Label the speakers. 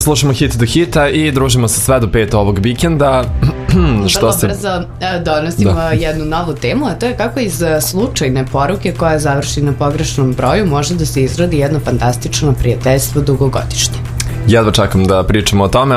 Speaker 1: slušamo Hit do hita i družimo se sve do 5 ovog vikenda.
Speaker 2: Vrlo brzo donosimo jednu novu temu, a to je kako iz slučajne poruke koja završi na pogrešnom broju može da se izrodi jedno fantastično prijateljstvo dugogodišnje.
Speaker 1: Jedva čekam da pričamo o tome.